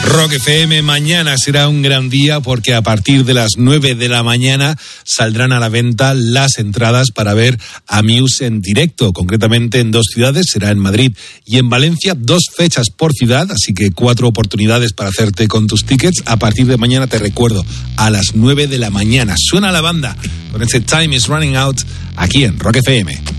Rock FM, mañana será un gran día porque a partir de las 9 de la mañana saldrán a la venta las entradas para ver a Muse en directo, concretamente en 2 ciudades, será en Madrid y en Valencia, 2 fechas por ciudad, así que 4 oportunidades para hacerte con tus tickets. A partir de mañana, te recuerdo, a las 9 de la mañana suena la banda con este Time is Running Out aquí en Rock FM.